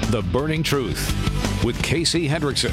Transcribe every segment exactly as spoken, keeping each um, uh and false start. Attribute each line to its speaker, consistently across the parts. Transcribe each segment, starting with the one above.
Speaker 1: The Burning Truth with Casey Hendrickson.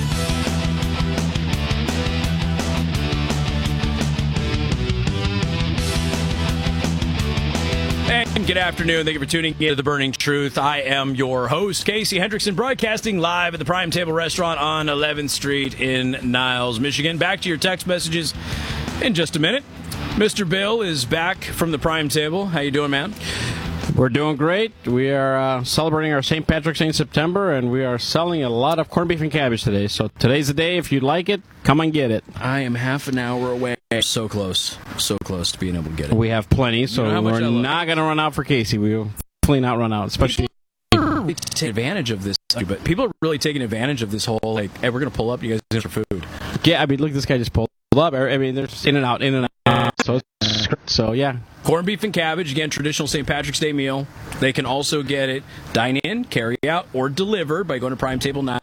Speaker 2: And good afternoon. Thank you for tuning in to The Burning Truth. I am your host, Casey Hendrickson, broadcasting live at the Prime Table Restaurant on eleventh Street in Niles, Michigan. Back to your text messages in just a minute. Mister Bill is back from the Prime Table. How you doing, man?
Speaker 3: We're doing great. We are uh, celebrating our Saint Patrick's Day in September, and we are selling a lot of corned beef and cabbage today. So today's the day. If you'd like it, come and get it.
Speaker 2: I am half an hour away. So close. So close to being able to get it.
Speaker 3: We have plenty, so we're not going to run out for Casey. We will definitely not run out, especially...
Speaker 2: We take advantage of this, but people are really taking advantage of this whole, like, hey, we're going to pull up, you guys in for food.
Speaker 3: Yeah, I mean, look, this guy just pulled up. I mean, they're just in and out, in and out. So, so yeah.
Speaker 2: Corned beef and cabbage, again, traditional Saint Patrick's Day meal. They can also get it dine in, carry out, or delivered by going to Prime Table now.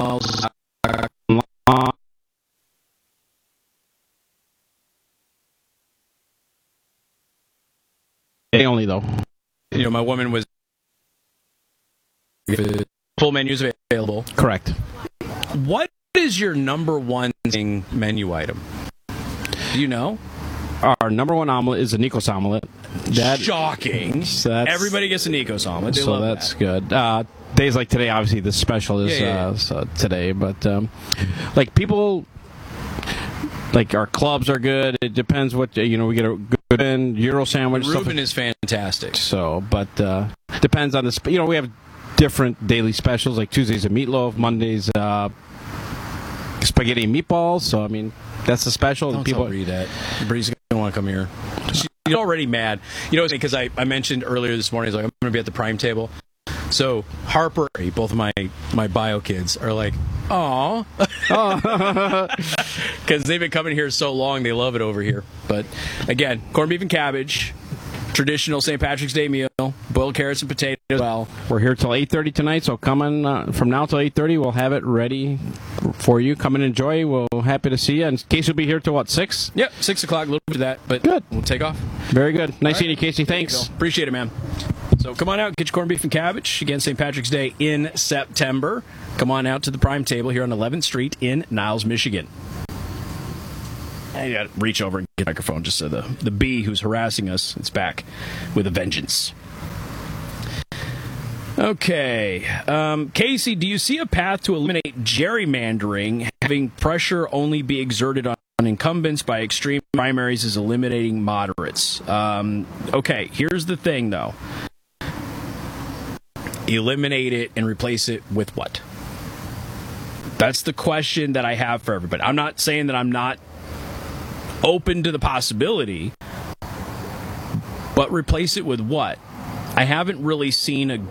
Speaker 3: Only though.
Speaker 2: You know, my woman was full menus available.
Speaker 3: Correct.
Speaker 2: What is your number one thing menu item? Do you know?
Speaker 3: Our number one omelet is a Nikos omelet.
Speaker 2: That, Shocking.
Speaker 3: So that's,
Speaker 2: Everybody gets a Nikos omelet. They
Speaker 3: so
Speaker 2: love
Speaker 3: that's
Speaker 2: that.
Speaker 3: good. Uh, days like today, obviously, the special is
Speaker 2: yeah, yeah, yeah.
Speaker 3: Uh, so today. But, um, like, people... Like, our clubs are good. It depends what, you know, we get a good in, Euro sandwich.
Speaker 2: Reuben is fantastic.
Speaker 3: So, but uh, depends on the, sp- you know, we have different daily specials, like Tuesdays a meatloaf, Mondays uh, spaghetti and meatballs. So, I mean, that's the special.
Speaker 2: Don't
Speaker 3: people
Speaker 2: tell Bree that. Bree's going to want to come here. She's already mad. You know, because I, I mentioned earlier this morning, he's like, I'm going to be at the Prime Table. So Harper, both of my, my bio kids, are like, aw. Because they've been coming here so long, they love it over here. But again, corned beef and cabbage, traditional Saint Patrick's Day meal, boiled carrots and potatoes as well.
Speaker 3: We're here till eight thirty tonight, so come in uh, from now till eight thirty. We'll have it ready for you. Come and enjoy. We're happy to see you. And Casey will be here till what, six?
Speaker 2: Yep, six o'clock, a little bit of that. But
Speaker 3: good.
Speaker 2: We'll take off.
Speaker 3: Very good. Nice
Speaker 2: right.
Speaker 3: seeing you, Casey. Thanks.
Speaker 2: You Appreciate it, man. So come on out, get your corned beef and cabbage. Again, Saint Patrick's Day in September. Come on out to the Prime Table here on eleventh Street in Niles, Michigan. I got to reach over and get the microphone just so the, the bee who's harassing us is back with a vengeance. Okay. Um, Casey, do you see a path to eliminate gerrymandering, having pressure only be exerted on on incumbents by extreme primaries is eliminating moderates? Um, okay, here's the thing, though. Eliminate it and replace it with what? That's the question that I have for everybody. I'm not saying that I'm not open to the possibility, but replace it with what? I haven't really seen a